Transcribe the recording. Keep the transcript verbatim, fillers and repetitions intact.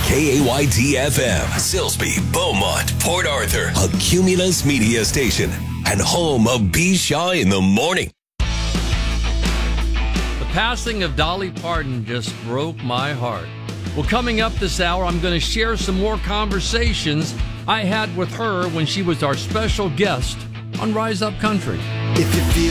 K A Y T F M, Silsbee, Beaumont, Port Arthur, a Cumulus media station, and home of B. Shaw in the Morning. The passing of Dolly Parton just broke my heart. Well, coming up this hour, I'm going to share some more conversations I had with her when she was our special guest on Rise Up Country. If you feel